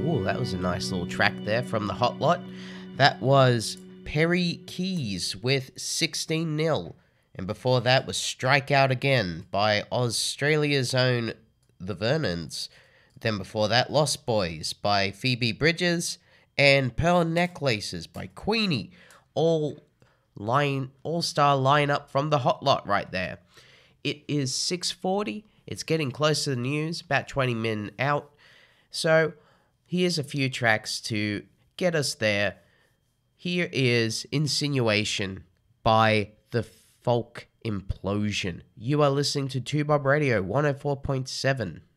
Oh, that was a nice little track there from the Hot Lot. That was Perry Keys with 16-0. And before that was Strike Out Again by Australia's own The Vernons. Then before that, Lost Boys by Phoebe Bridgers and Pearl Necklaces by Queenie. All-star lineup from the Hot Lot right there. It is 6:40. It's getting close to the news, about 20 minutes out. So here's a few tracks to get us there. Here is Insinuation by The Folk Implosion. You are listening to 2Bob Radio 104.7.